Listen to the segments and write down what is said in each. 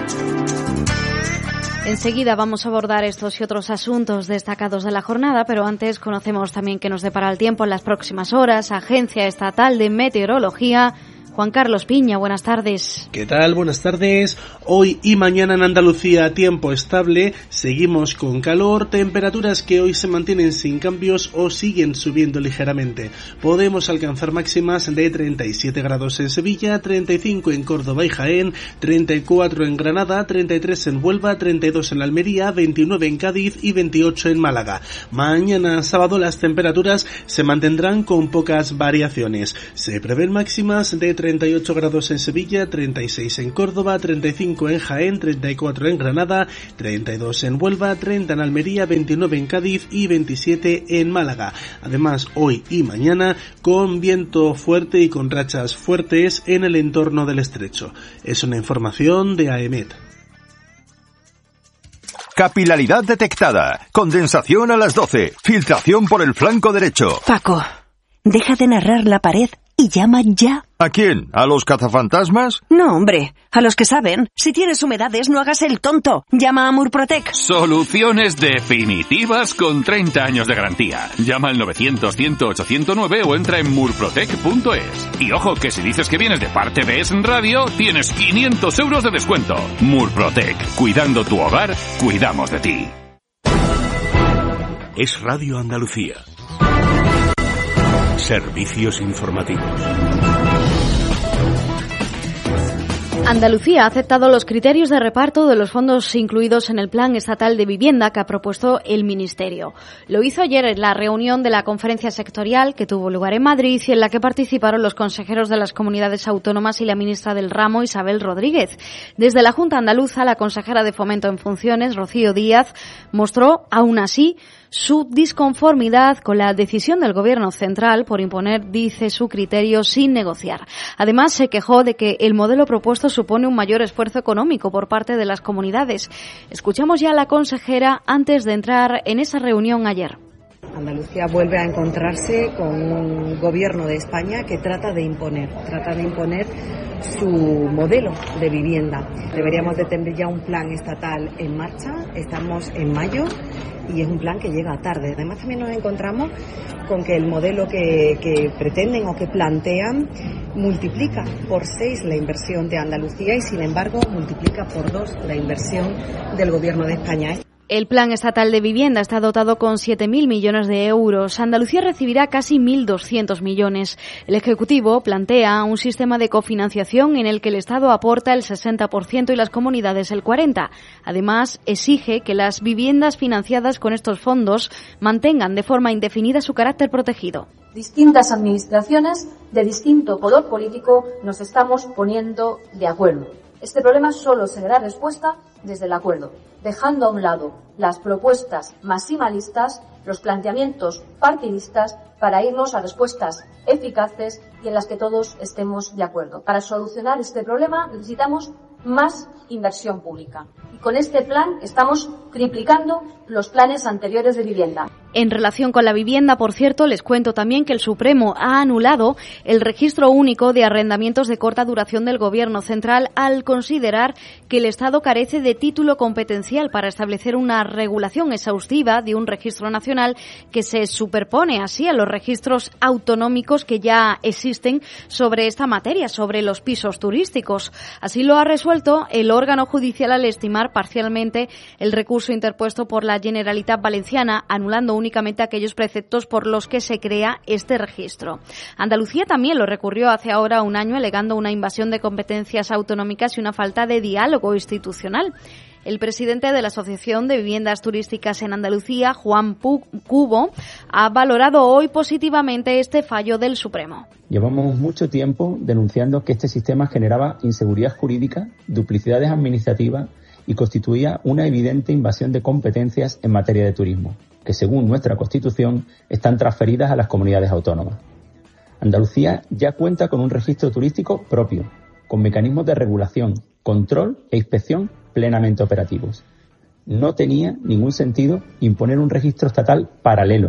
Enseguida vamos a abordar estos y otros asuntos destacados de la jornada, pero antes conocemos también qué nos depara el tiempo en las próximas horas. Agencia Estatal de Meteorología. Juan Carlos Piña, buenas tardes. ¿Qué tal? Buenas tardes. Hoy y mañana en Andalucía tiempo estable, seguimos con calor, temperaturas que hoy se mantienen sin cambios o siguen subiendo ligeramente. Podemos alcanzar máximas de 37 grados en Sevilla, 35 en Córdoba y Jaén, 34 en Granada, 33 en Huelva, 32 en Almería, 29 en Cádiz y 28 en Málaga. Mañana sábado las temperaturas se mantendrán con pocas variaciones. Se prevén máximas de 38 grados en Sevilla, 36 en Córdoba, 35 en Jaén, 34 en Granada, 32 en Huelva, 30 en Almería, 29 en Cádiz y 27 en Málaga. Además, hoy y mañana con viento fuerte y con rachas fuertes en el entorno del estrecho. Es una información de AEMET. Capilaridad detectada. Condensación a las 12. Filtración por el flanco derecho. Paco, deja de narrar la pared y llama ya. ¿A quién? ¿A los cazafantasmas? No, hombre, a los que saben. Si tienes humedades, no hagas el tonto. Llama a Murprotec. Soluciones definitivas con 30 años de garantía. Llama al 900-100-809 o entra en murprotec.es. Y ojo, que si dices que vienes de parte de Es Radio, tienes 500 euros de descuento. Murprotec. Cuidando tu hogar, cuidamos de ti. Es Radio Andalucía. Servicios informativos. Andalucía ha aceptado los criterios de reparto de los fondos incluidos en el Plan Estatal de Vivienda que ha propuesto el Ministerio. Lo hizo ayer en la reunión de la conferencia sectorial que tuvo lugar en Madrid y en la que participaron los consejeros de las comunidades autónomas y la ministra del ramo, Isabel Rodríguez. Desde la Junta Andaluza, la consejera de Fomento en funciones, Rocío Díaz, mostró, aún así, su disconformidad con la decisión del Gobierno central por imponer, dice, su criterio sin negociar. Además, se quejó de que el modelo propuesto supone un mayor esfuerzo económico por parte de las comunidades. Escuchamos ya a la consejera antes de entrar en esa reunión ayer. Andalucía vuelve a encontrarse con un gobierno de España que trata de imponer su modelo de vivienda. Deberíamos de tener ya un plan estatal en marcha, estamos en mayo y es un plan que llega tarde. Además también nos encontramos con que el modelo que pretenden o que plantean multiplica por 6 la inversión de Andalucía y sin embargo multiplica por 2 la inversión del gobierno de España. El Plan Estatal de Vivienda está dotado con 7.000 millones de euros. Andalucía recibirá casi 1.200 millones. El Ejecutivo plantea un sistema de cofinanciación en el que el Estado aporta el 60% y las comunidades el 40%. Además, exige que las viviendas financiadas con estos fondos mantengan de forma indefinida su carácter protegido. Distintas administraciones de distinto color político nos estamos poniendo de acuerdo. Este problema solo se dará respuesta desde el acuerdo, dejando a un lado las propuestas maximalistas, los planteamientos partidistas, para irnos a respuestas eficaces y en las que todos estemos de acuerdo. Para solucionar este problema necesitamos más inversión pública. Y con este plan estamos triplicando los planes anteriores de vivienda. En relación con la vivienda, por cierto, les cuento también que el Supremo ha anulado el registro único de arrendamientos de corta duración del Gobierno central al considerar que el Estado carece de título competencial para establecer una regulación exhaustiva de un registro nacional que se superpone así a los registros autonómicos que ya existen sobre esta materia, sobre los pisos turísticos. Así lo ha resuelto el órgano judicial al estimar parcialmente el recurso interpuesto por la Generalitat Valenciana, anulando únicamente aquellos preceptos por los que se crea este registro. Andalucía también lo recurrió hace ahora un año, alegando una invasión de competencias autonómicas y una falta de diálogo institucional. El presidente de la Asociación de Viviendas Turísticas en Andalucía, Juan Cubo, ha valorado hoy positivamente este fallo del Supremo. Llevamos mucho tiempo denunciando que este sistema generaba inseguridad jurídica, duplicidades administrativas y constituía una evidente invasión de competencias en materia de turismo, que según nuestra Constitución están transferidas a las comunidades autónomas. Andalucía ya cuenta con un registro turístico propio, con mecanismos de regulación, control e inspección plenamente operativos. No tenía ningún sentido imponer un registro estatal paralelo.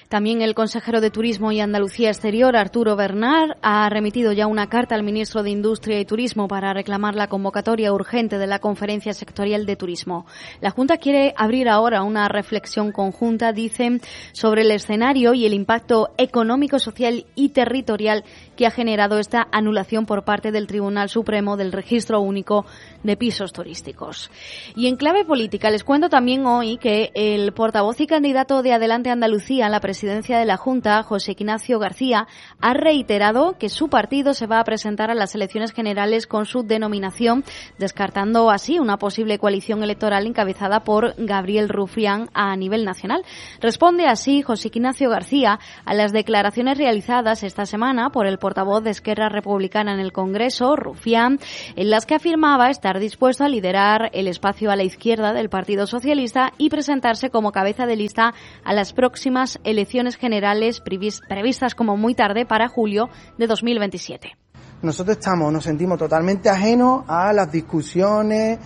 También el consejero de Turismo y Andalucía Exterior, Arturo Bernal, ha remitido ya una carta al ministro de Industria y Turismo para reclamar la convocatoria urgente de la Conferencia Sectorial de Turismo. La Junta quiere abrir ahora una reflexión conjunta, dicen, sobre el escenario y el impacto económico, social y territorial que ha generado esta anulación por parte del Tribunal Supremo del Registro Único de Pisos Turísticos. Y en clave política les cuento también hoy que el portavoz y candidato de Adelante Andalucía a la presidencia de la Junta, José Ignacio García, ha reiterado que su partido se va a presentar a las elecciones generales con su denominación, descartando así una posible coalición electoral encabezada por Gabriel Rufián a nivel nacional. Responde así José Ignacio García a las declaraciones realizadas esta semana por el portavoz de Esquerra Republicana en el Congreso, Rufián, en las que afirmaba estar dispuesto a liderar el espacio a la izquierda del Partido Socialista y presentarse como cabeza de lista a las próximas elecciones generales previstas como muy tarde para julio de 2027. Nosotros nos sentimos totalmente ajenos a las discusiones,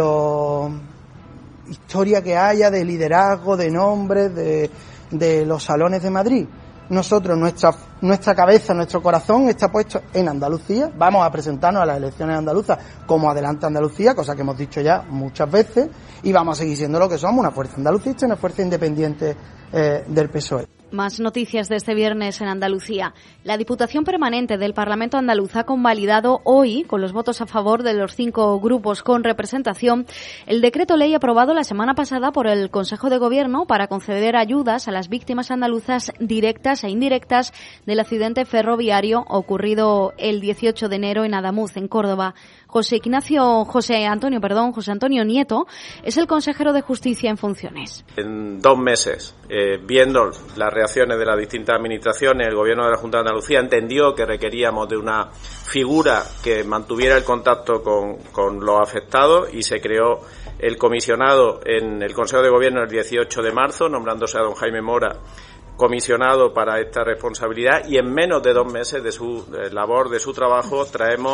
historia que haya de liderazgo, de nombres, de los salones de Madrid. Nosotros, nuestra cabeza, nuestro corazón está puesto en Andalucía. Vamos a presentarnos a las elecciones andaluzas como Adelante Andalucía, cosa que hemos dicho ya muchas veces, y vamos a seguir siendo lo que somos, una fuerza andalucista y una fuerza independiente del PSOE. Más noticias de este viernes en Andalucía. La Diputación Permanente del Parlamento andaluz ha convalidado hoy, con los votos a favor de los 5 grupos con representación, el decreto ley aprobado la semana pasada por el Consejo de Gobierno para conceder ayudas a las víctimas andaluzas directas e indirectas del accidente ferroviario ocurrido el 18 de enero en Adamuz, en Córdoba. José Antonio Nieto es el consejero de Justicia en funciones. En 2 meses, viendo las reacciones de las distintas administraciones, el Gobierno de la Junta de Andalucía entendió que requeríamos de una figura que mantuviera el contacto con los afectados y se creó el comisionado en el Consejo de Gobierno el 18 de marzo, nombrándose a don Jaime Mora comisionado para esta responsabilidad, y en menos de 2 meses de su labor, de su trabajo,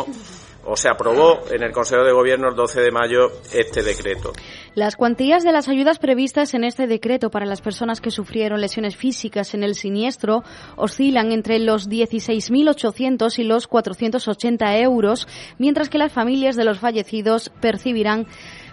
se aprobó en el Consejo de Gobierno el 12 de mayo este decreto. Las cuantías de las ayudas previstas en este decreto para las personas que sufrieron lesiones físicas en el siniestro oscilan entre los 16.800 y los 480 euros, mientras que las familias de los fallecidos percibirán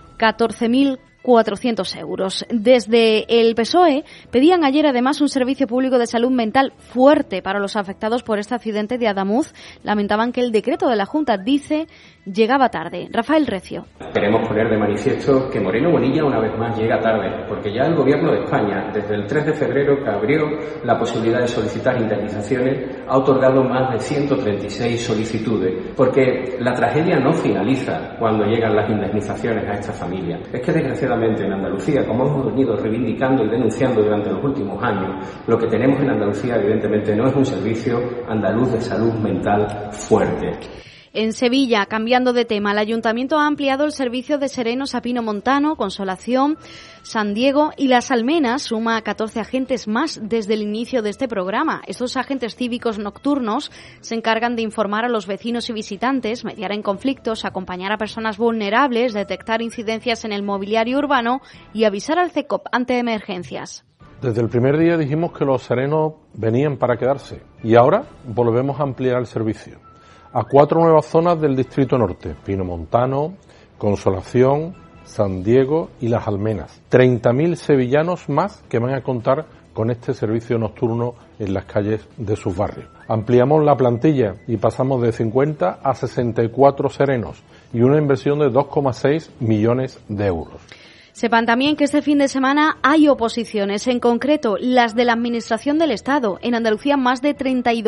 14.400 euros. Desde el PSOE pedían ayer además un servicio público de salud mental fuerte para los afectados por este accidente de Adamuz. Lamentaban que el decreto de la Junta, dice, llegaba tarde. Rafael Recio. Queremos poner de manifiesto que Moreno Bonilla una vez más llega tarde, porque ya el Gobierno de España, desde el 3 de febrero que abrió la posibilidad de solicitar indemnizaciones, ha otorgado más de 136 solicitudes, porque la tragedia no finaliza cuando llegan las indemnizaciones a esta familia. Es que desgraciadamente en Andalucía, como hemos venido reivindicando y denunciando durante los últimos años, lo que tenemos en Andalucía evidentemente no es un servicio andaluz de salud mental fuerte. En Sevilla, cambiando de tema, el Ayuntamiento ha ampliado el servicio de serenos a Pino Montano, Consolación, San Diego y Las Almenas. Suma a 14 agentes más desde el inicio de este programa. Estos agentes cívicos nocturnos se encargan de informar a los vecinos y visitantes, mediar en conflictos, acompañar a personas vulnerables, detectar incidencias en el mobiliario urbano y avisar al CECOP ante emergencias. Desde el primer día dijimos que los serenos venían para quedarse y ahora volvemos a ampliar el servicio a 4 nuevas zonas del Distrito Norte: Pino Montano, Consolación, San Diego y Las Almenas. 30.000 sevillanos más que van a contar con este servicio nocturno en las calles de sus barrios. Ampliamos la plantilla y pasamos de 50 a 64 serenos y una inversión de 2,6 millones de euros. Sepan también que este fin de semana hay oposiciones, en concreto las de la Administración del Estado. En Andalucía, más de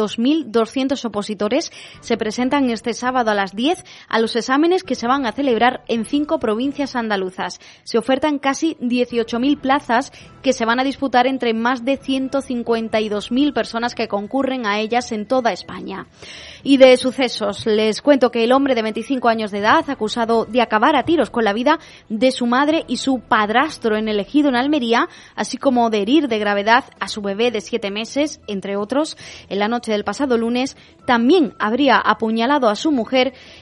32.200 opositores se presentan este sábado a las 10 a los exámenes que se van a celebrar en 5 provincias andaluzas. Se ofertan casi 18.000 plazas que se van a disputar entre más de 152.000 personas que concurren a ellas en toda España. Y de sucesos, les cuento que el hombre de 25 años de edad, acusado de acabar a tiros con la vida de su madre y su padrastro en el Ejido, en Almería, así como de herir de gravedad a su bebé de 7 meses, entre otros, en la noche del pasado lunes, también habría apuñalado a su mujer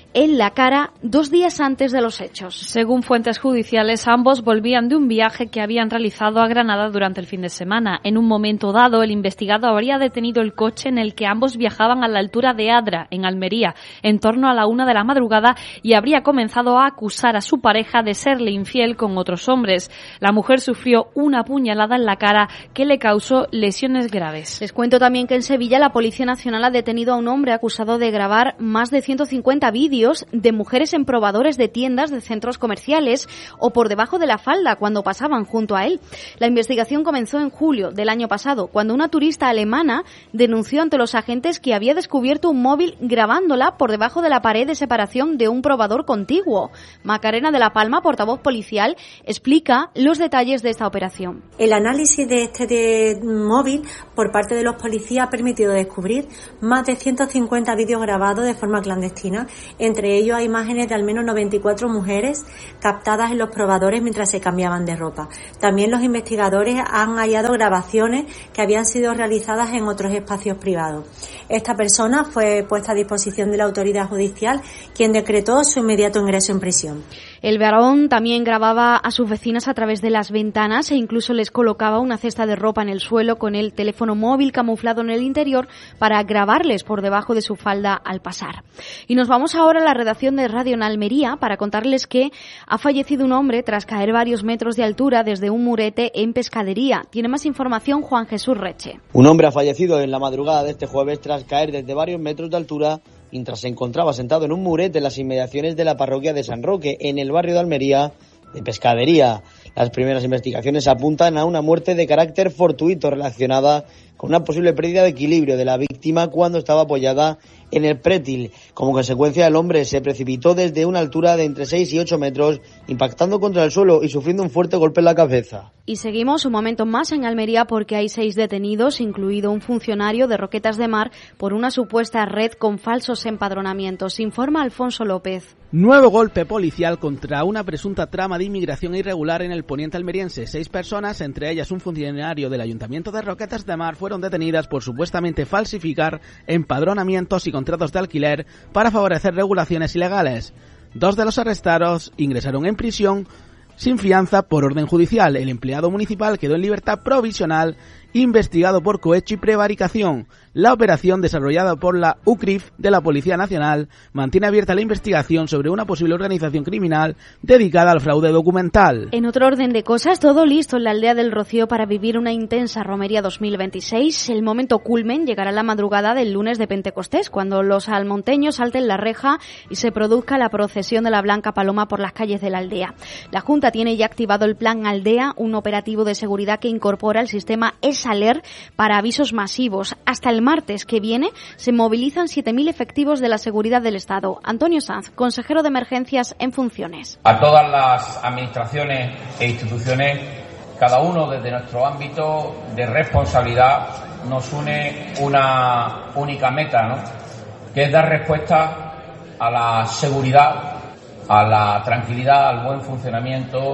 en la cara 2 días antes de los hechos. Según fuentes judiciales, ambos volvían de un viaje que habían realizado a Granada durante el fin de semana. En un momento dado, el investigado habría detenido el coche en el que ambos viajaban a la altura de Adra, en Almería, en torno a la 1 de la madrugada, y habría comenzado a acusar a su pareja de serle infiel con otros hombres. La mujer sufrió una puñalada en la cara que le causó lesiones graves. Les cuento también que en Sevilla la Policía Nacional ha detenido a un hombre acusado de grabar más de 150 vídeos de mujeres en probadores de tiendas de centros comerciales o por debajo de la falda cuando pasaban junto a él. La investigación comenzó en julio del año pasado, cuando una turista alemana denunció ante los agentes que había descubierto un móvil grabándola por debajo de la pared de separación de un probador contiguo. Macarena de la Palma, portavoz policial, explica los detalles de esta operación. El análisis de este móvil por parte de los policías ha permitido descubrir más de 150 vídeos grabados de forma clandestina. Entre ellos hay imágenes de al menos 94 mujeres captadas en los probadores mientras se cambiaban de ropa. También los investigadores han hallado grabaciones que habían sido realizadas en otros espacios privados. Esta persona fue puesta a disposición de la autoridad judicial, quien decretó su inmediato ingreso en prisión. El varón también grababa a sus vecinas a través de las ventanas e incluso les colocaba una cesta de ropa en el suelo con el teléfono móvil camuflado en el interior para grabarles por debajo de su falda al pasar. Y nos vamos ahora a la redacción de Radio en Almería para contarles que ha fallecido un hombre tras caer varios metros de altura desde un murete en Pescadería. Tiene más información Juan Jesús Reche. Un hombre ha fallecido en la madrugada de este jueves tras caer desde varios metros de altura mientras se encontraba sentado en un murete en las inmediaciones de la parroquia de San Roque, en el barrio de Almería de Pescadería. Las primeras investigaciones apuntan a una muerte de carácter fortuito relacionada con una posible pérdida de equilibrio de la víctima cuando estaba apoyada en el prétil. Como consecuencia, el hombre se precipitó desde una altura de entre 6 y 8 metros, impactando contra el suelo y sufriendo un fuerte golpe en la cabeza. Y seguimos un momento más en Almería porque hay 6 detenidos, incluido un funcionario de Roquetas de Mar, por una supuesta red con falsos empadronamientos. Informa Alfonso López. Nuevo golpe policial contra una presunta trama de inmigración irregular en el poniente almeriense. 6 personas, entre ellas un funcionario del Ayuntamiento de Roquetas de Mar, fueron detenidas por supuestamente falsificar empadronamientos y contratos de alquiler para favorecer regulaciones ilegales. 2 de los arrestados ingresaron en prisión sin fianza por orden judicial. El empleado municipal quedó en libertad provisional, investigado por cohecho y prevaricación. La operación, desarrollada por la UCRIF de la Policía Nacional, mantiene abierta la investigación sobre una posible organización criminal dedicada al fraude documental. En otro orden de cosas, todo listo en la aldea del Rocío para vivir una intensa romería 2026. El momento culmen llegará la madrugada del lunes de Pentecostés, cuando los almonteños salten la reja y se produzca la procesión de la Blanca Paloma por las calles de la aldea. La Junta tiene ya activado el Plan Aldea, un operativo de seguridad que incorpora el sistema ESALER para avisos masivos. Hasta el martes que viene se movilizan 7.000 efectivos de la seguridad del Estado. Antonio Sanz, consejero de emergencias en funciones. A todas las administraciones e instituciones, cada uno desde nuestro ámbito de responsabilidad, nos une una única meta, ¿no?, que es dar respuesta a la seguridad, a la tranquilidad, al buen funcionamiento,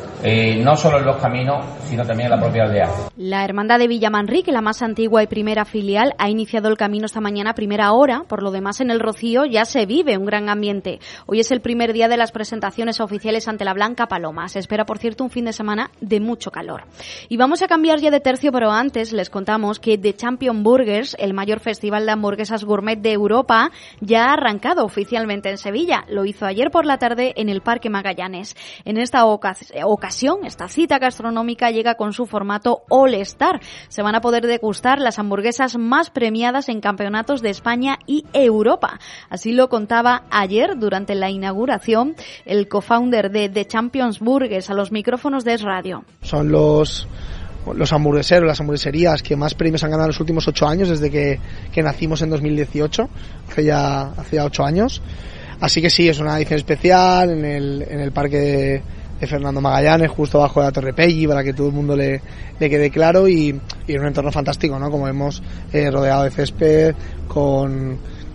no solo en los caminos, sino también en la propia aldea. La Hermandad de Villamanrique, la más antigua y primera filial, ha iniciado el camino esta mañana a primera hora. Por lo demás, en el Rocío ya se vive un gran ambiente. Hoy es el primer día de las presentaciones oficiales ante la Blanca Paloma. Se espera, por cierto, un fin de semana de mucho calor. Y vamos a cambiar ya de tercio, pero antes les contamos que The Champion Burgers, el mayor festival de hamburguesas gourmet de Europa, ya ha arrancado oficialmente en Sevilla. Lo hizo ayer por la tarde en el Parque Magallanes. En esta ocasión, esta cita gastronómica llega con su formato All Star. Se van a poder degustar las hamburguesas más premiadas en campeonatos de España y Europa. Así lo contaba ayer durante la inauguración el co-founder de The Champions Burgers a los micrófonos de Es Radio. Son los hamburgueseros, las hamburgueserías que más premios han ganado en los últimos 8 años, desde que nacimos en 2018, hace ya 8 años. Así que sí, es una edición especial en el parque de Fernando Magallanes, justo abajo de la Torre Pelli, para que todo el mundo le quede claro, y en un entorno fantástico, ¿no? Como hemos rodeado de césped, con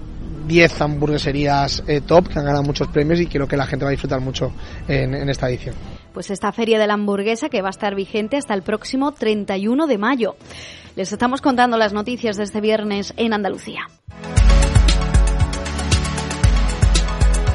10 hamburgueserías top que han ganado muchos premios, y creo que la gente va a disfrutar mucho en esta edición. Pues esta feria de la hamburguesa que va a estar vigente hasta el próximo 31 de mayo. Les estamos contando las noticias de este viernes en Andalucía.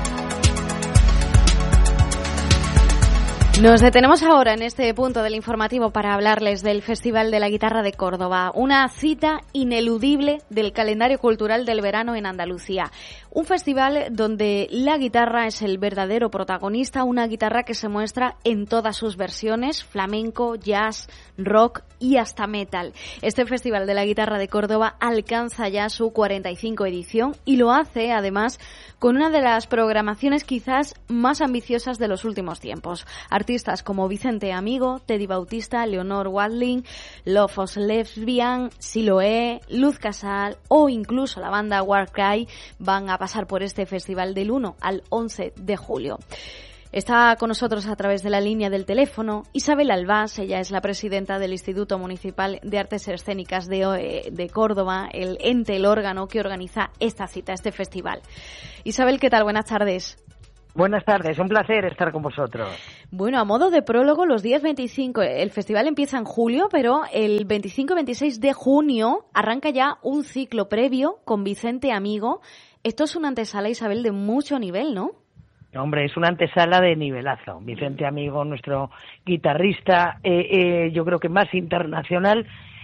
Nos detenemos ahora en este punto del informativo para hablarles del Festival de la Guitarra de Córdoba, una cita ineludible del calendario cultural del verano en Andalucía. Un festival donde la guitarra es el verdadero protagonista, una guitarra que se muestra en todas sus versiones, flamenco, jazz, rock y hasta metal. Este Festival de la Guitarra de Córdoba alcanza ya su 45 edición y lo hace además con una de las programaciones quizás más ambiciosas de los últimos tiempos. Artistas como Vicente Amigo, Teddy Bautista, Leonor Watling, Love of Lesbian, Siloé, Luz Casal o incluso la banda Warcry van a pasar por este festival del 1 al 11 de julio. Está con nosotros a través de la línea del teléfono Isabel Albás, ella es la presidenta del Instituto Municipal de Artes Escénicas de Córdoba, el ente, el órgano que organiza esta cita, este festival. Isabel, ¿qué tal? Buenas tardes. Buenas tardes, un placer estar con vosotros. Bueno, a modo de prólogo, los días 25, el festival empieza en julio, pero el 25 y 26 de junio arranca ya un ciclo previo con Vicente Amigo. Esto es una antesala, Isabel, de mucho nivel, ¿no? Hombre, es una antesala de nivelazo. Vicente Amigo, nuestro guitarrista, yo creo que más internacional,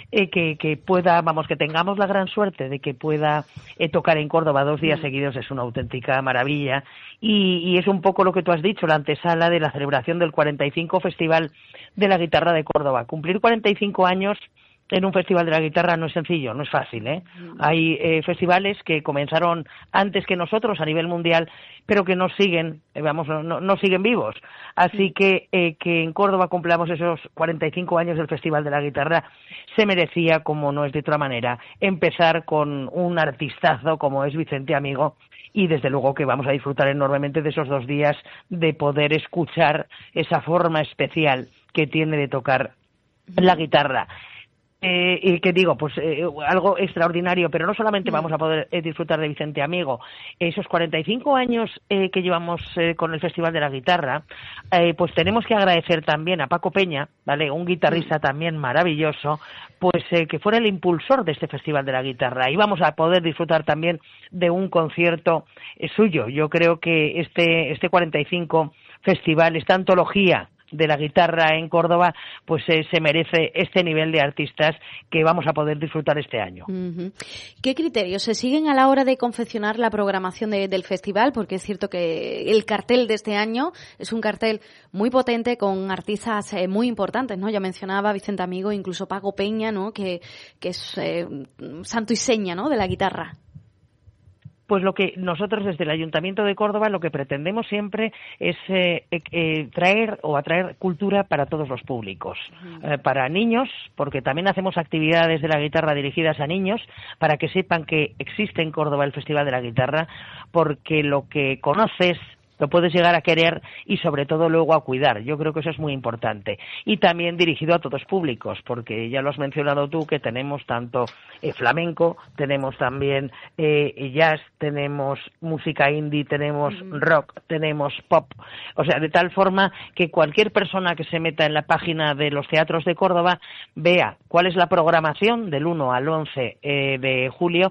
que pueda, que tengamos la gran suerte de que pueda tocar en Córdoba 2 días seguidos es una auténtica maravilla y es un poco lo que tú has dicho, la antesala de la celebración del 45 Festival de la Guitarra de Córdoba. Cumplir 45 años en un festival de la guitarra no es sencillo, no es fácil, ¿eh? Hay festivales que comenzaron antes que nosotros a nivel mundial, pero que no siguen, no siguen vivos. Así que en Córdoba cumplamos esos 45 años del Festival de la Guitarra se merecía, como no es de otra manera, empezar con un artistazo como es Vicente Amigo. Y desde luego que vamos a disfrutar enormemente de esos 2 días de poder escuchar esa forma especial que tiene de tocar la guitarra. Y que digo, algo extraordinario, pero no solamente vamos a poder disfrutar de Vicente Amigo, esos 45 años que llevamos con el Festival de la Guitarra, pues tenemos que agradecer también a Paco Peña, ¿vale? Un guitarrista también maravilloso, pues que fuera el impulsor de este Festival de la Guitarra, y vamos a poder disfrutar también de un concierto suyo. Yo creo que este 45 Festival, esta antología de la guitarra en Córdoba, pues se merece este nivel de artistas que vamos a poder disfrutar este año. Uh-huh. ¿Qué criterios se siguen a la hora de confeccionar la programación del festival? Porque es cierto que el cartel de este año es un cartel muy potente con artistas muy importantes, ¿no? Ya mencionaba Vicente Amigo, incluso Paco Peña, ¿no? Que es santo y seña, ¿no? De la guitarra. Pues lo que nosotros desde el Ayuntamiento de Córdoba lo que pretendemos siempre es traer o atraer cultura para todos los públicos, para niños, porque también hacemos actividades de la guitarra dirigidas a niños, para que sepan que existe en Córdoba el Festival de la Guitarra, porque lo que conoces lo puedes llegar a querer y sobre todo luego a cuidar. Yo creo que eso es muy importante. Y también dirigido a todos públicos, porque ya lo has mencionado tú, que tenemos tanto flamenco, tenemos también jazz, tenemos música indie, tenemos rock, tenemos pop. O sea, de tal forma que cualquier persona que se meta en la página de los teatros de Córdoba vea cuál es la programación del 1 al 11 de julio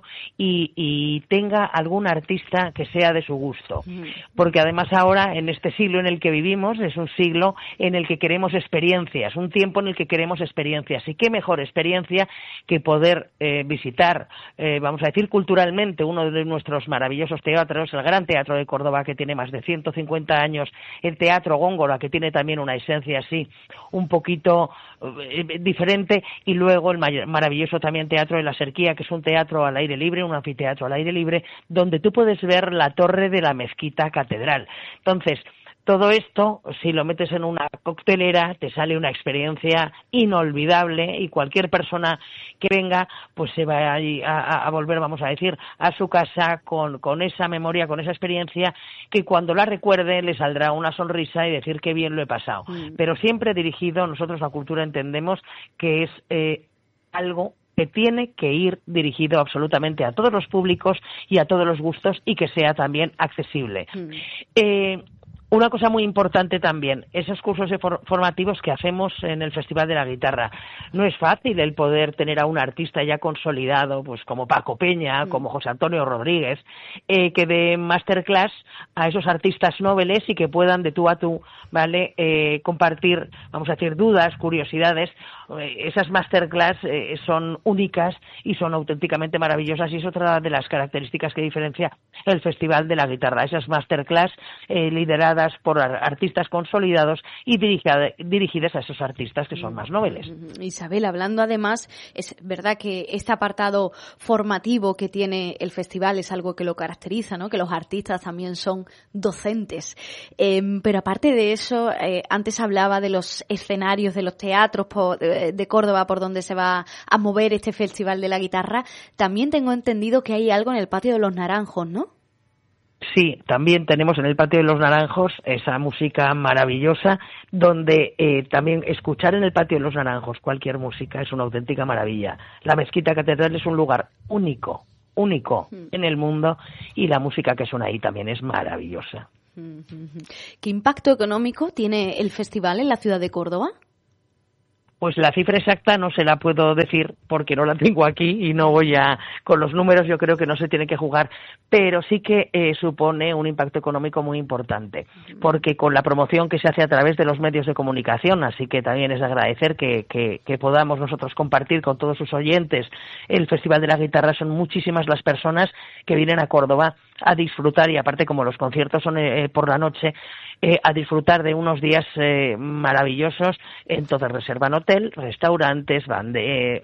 y tenga algún artista que sea de su gusto. Porque además ahora, en este siglo en el que vivimos, es un siglo en el que queremos experiencias, un tiempo en el que queremos experiencias. Y qué mejor experiencia que poder visitar, vamos a decir culturalmente, uno de nuestros maravillosos teatros, el Gran Teatro de Córdoba, que tiene más de 150 años, el Teatro Góngora, que tiene también una esencia así, un poquito diferente, y luego el maravilloso también Teatro de la Serquía, que es un teatro al aire libre, un anfiteatro al aire libre, donde tú puedes ver la torre de la mezquita catedral. Entonces, todo esto, si lo metes en una coctelera, te sale una experiencia inolvidable y cualquier persona que venga, pues se va a volver, vamos a decir, a su casa con esa memoria, con esa experiencia, que cuando la recuerde le saldrá una sonrisa y decir qué bien lo he pasado. Pero siempre dirigido, nosotros la cultura entendemos que es algo que tiene que ir dirigido absolutamente a todos los públicos y a todos los gustos y que sea también accesible. Una cosa muy importante también, esos cursos formativos que hacemos en el Festival de la Guitarra. No es fácil el poder tener a un artista ya consolidado, pues como Paco Peña, como José Antonio Rodríguez, que dé masterclass a esos artistas noveles y que puedan de tú a tú, ¿vale?, compartir, vamos a decir, dudas, curiosidades. Esas masterclass son únicas y son auténticamente maravillosas, y es otra de las características que diferencia el Festival de la Guitarra. Esas masterclass lideradas por artistas consolidados y dirigidas a esos artistas que son más noveles. Isabel, hablando además, es verdad que este apartado formativo que tiene el festival es algo que lo caracteriza, ¿no?, que los artistas también son docentes. Pero aparte de eso, antes hablaba de los escenarios, de los teatros de Córdoba por donde se va a mover este Festival de la Guitarra. También tengo entendido que hay algo en el Patio de los Naranjos, ¿no? Sí, también tenemos en el Patio de los Naranjos esa música maravillosa, donde también escuchar en el Patio de los Naranjos cualquier música es una auténtica maravilla. La Mezquita Catedral es un lugar único en el mundo, y la música que suena ahí también es maravillosa. ¿Qué impacto económico tiene el festival en la ciudad de Córdoba? Pues la cifra exacta no se la puedo decir porque no la tengo aquí y no voy a... Con los números yo creo que no se tiene que jugar, pero sí que supone un impacto económico muy importante, porque con la promoción que se hace a través de los medios de comunicación, así que también es de agradecer que podamos nosotros compartir con todos sus oyentes el Festival de la Guitarra. Son muchísimas las personas que vienen a Córdoba a disfrutar, y aparte como los conciertos son por la noche, a disfrutar de unos días maravillosos. Entonces reservan hotel, restaurantes, van de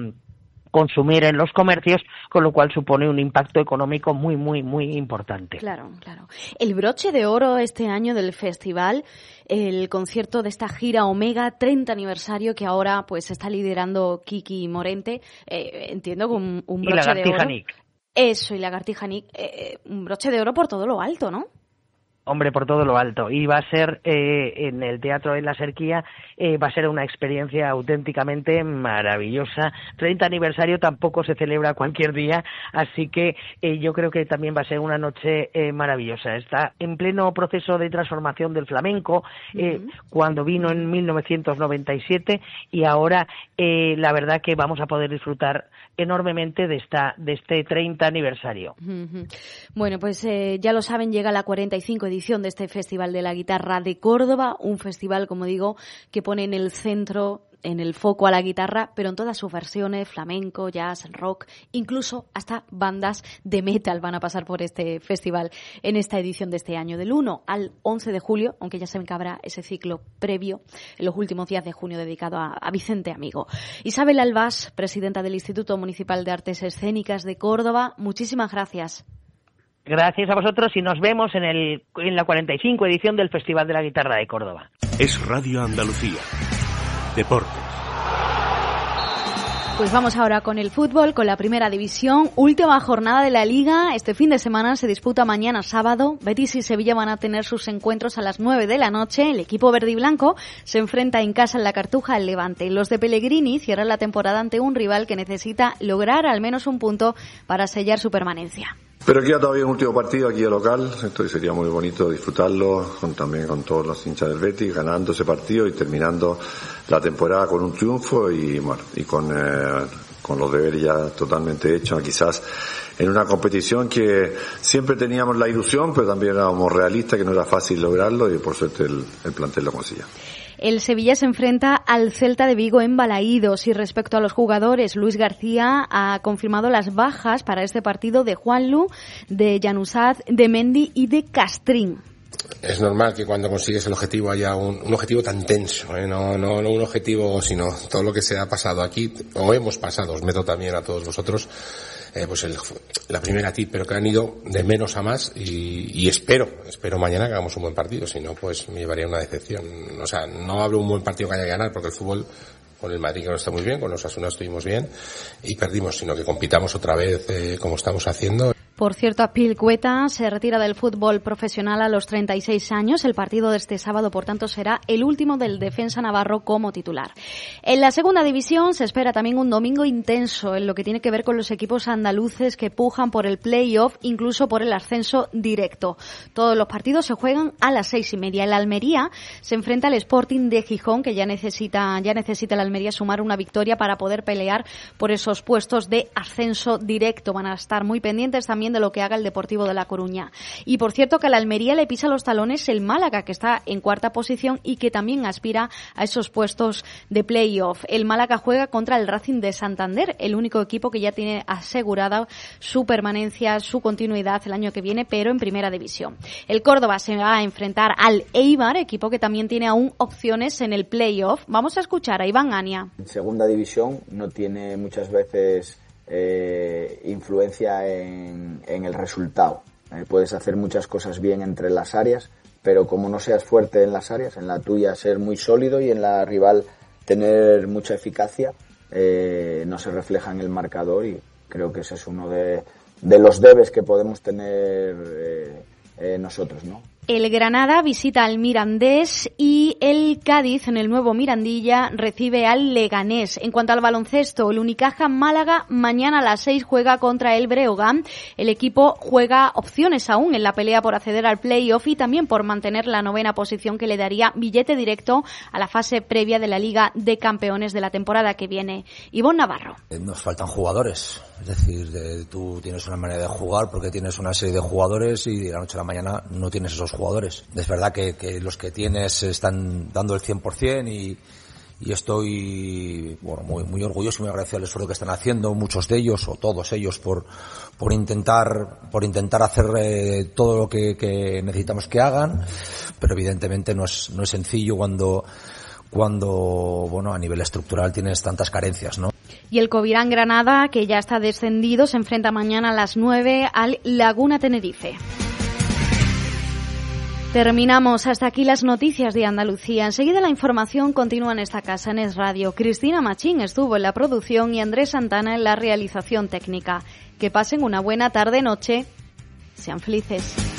consumir en los comercios, con lo cual supone un impacto económico muy, muy, muy importante. Claro, claro. El broche de oro este año del festival, el concierto de esta gira Omega 30 aniversario que ahora pues está liderando Kiki Morente, entiendo que un broche de oro. Nick. Eso, y Lagartija Nick, un broche de oro por todo lo alto, ¿no? Hombre, por todo lo alto. Y va a ser en el Teatro en la Serquía, va a ser una experiencia auténticamente maravillosa. 30 aniversario tampoco se celebra cualquier día, así que yo creo que también va a ser una noche maravillosa. Está en pleno proceso de transformación del flamenco, cuando vino en 1997, y ahora la verdad que vamos a poder disfrutar enormemente de este 30 aniversario. Bueno, pues ya lo saben, llega la 45 edición de este Festival de la Guitarra de Córdoba, un festival, como digo, que pone en el centro, en el foco a la guitarra, pero en todas sus versiones, flamenco, jazz, rock, incluso hasta bandas de metal van a pasar por este festival en esta edición de este año, del 1 al 11 de julio, aunque ya saben que habrá ese ciclo previo en los últimos días de junio dedicado a Vicente Amigo. Isabel Albás, presidenta del Instituto Municipal de Artes Escénicas de Córdoba, muchísimas gracias. Gracias a vosotros, y nos vemos en la 45 edición del Festival de la Guitarra de Córdoba. Es Radio Andalucía. Deportes. Pues vamos ahora con el fútbol, con la Primera División. Última jornada de la Liga. Este fin de semana se disputa mañana sábado. Betis y Sevilla van a tener sus encuentros a las 9 de la noche. El equipo verde y blanco se enfrenta en casa en la Cartuja al Levante. Los de Pellegrini cierran la temporada ante un rival que necesita lograr al menos un punto para sellar su permanencia. Pero queda todavía un último partido aquí de local, esto sería muy bonito disfrutarlo, también con todos los hinchas del Betis, ganando ese partido y terminando la temporada con un triunfo y bueno, y con los deberes ya totalmente hechos, quizás en una competición que siempre teníamos la ilusión, pero también éramos realistas que no era fácil lograrlo, y por suerte el plantel lo consiguió. El Sevilla se enfrenta al Celta de Vigo en Balaídos, y respecto a los jugadores, Luis García ha confirmado las bajas para este partido de Juanlu, de Januzaj, de Mendy y de Castrín. Es normal que cuando consigues el objetivo haya un objetivo tan tenso, no un objetivo, sino todo lo que se ha pasado aquí, o hemos pasado, os meto también a todos vosotros, pues la primera tip, pero que han ido de menos a más, y espero mañana que hagamos un buen partido, si no pues me llevaría una decepción. O sea, no hablo de un buen partido que haya que ganar, porque el fútbol, con el Madrid que no está muy bien, con los Osasuna estuvimos bien y perdimos, sino que compitamos otra vez como estamos haciendo. Por cierto, Azpilicueta se retira del fútbol profesional a los 36 años. El partido de este sábado, por tanto, será el último del defensa navarro como titular. En la segunda división se espera también un domingo intenso en lo que tiene que ver con los equipos andaluces que pujan por el play-off, incluso por el ascenso directo. Todos los partidos se juegan a las 6:30. El Almería se enfrenta al Sporting de Gijón, que ya necesita el Almería sumar una victoria para poder pelear por esos puestos de ascenso directo. Van a estar muy pendientes también de lo que haga el Deportivo de La Coruña. Y por cierto que a la Almería le pisa los talones el Málaga, que está en cuarta posición y que también aspira a esos puestos de play-off. El Málaga juega contra el Racing de Santander, el único equipo que ya tiene asegurada su permanencia, su continuidad el año que viene, pero en primera división. El Córdoba se va a enfrentar al Eibar, equipo que también tiene aún opciones en el play-off. Vamos a escuchar a Iván Ania. En segunda división no tiene muchas veces influencia en el resultado. Puedes hacer muchas cosas bien entre las áreas, pero como no seas fuerte en las áreas, en la tuya ser muy sólido y en la rival tener mucha eficacia, no se refleja en el marcador, y creo que ese es uno de los debes que podemos tener nosotros, ¿no? El Granada visita al Mirandés y el Cádiz, en el nuevo Mirandilla, recibe al Leganés. En cuanto al baloncesto, el Unicaja Málaga mañana a las 6 juega contra el Breogán. El equipo juega opciones aún en la pelea por acceder al play-off y también por mantener la 9ª posición, que le daría billete directo a la fase previa de la Liga de Campeones de la temporada que viene. Ivonne Navarro. Nos faltan jugadores, es decir, tú tienes una manera de jugar porque tienes una serie de jugadores y de la noche a la mañana no tienes esos jugadores. Es verdad que los que tienes están dando el 100% y estoy muy orgulloso y muy agradecido al esfuerzo que están haciendo muchos de ellos o todos ellos por intentar hacer todo lo que necesitamos que hagan, pero evidentemente no es sencillo cuando a nivel estructural tienes tantas carencias, ¿no? Y el Covirán Granada, que ya está descendido, se enfrenta mañana a las 9 al Laguna Tenerife. Terminamos. Hasta aquí las noticias de Andalucía. Enseguida la información continúa en esta casa, en Es Radio. Cristina Machín estuvo en la producción y Andrés Santana en la realización técnica. Que pasen una buena tarde-noche. Sean felices.